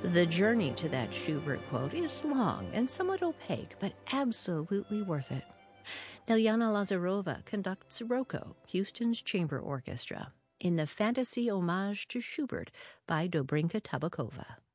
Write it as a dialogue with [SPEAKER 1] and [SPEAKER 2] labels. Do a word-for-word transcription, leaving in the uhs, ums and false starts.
[SPEAKER 1] The journey to that Schubert quote is long and somewhat opaque, but absolutely worth it. Lilyana Lazarova conducts Rocco, Houston's chamber orchestra, in the fantasy homage to Schubert by Dobrinka Tabakova.